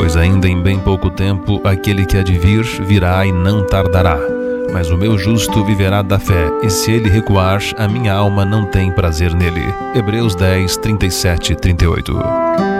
Pois ainda em bem pouco tempo aquele que há de vir virá e não tardará. Mas o meu justo viverá da fé, e se ele recuar, a minha alma não tem prazer nele. Hebreus 10, 37 e 38.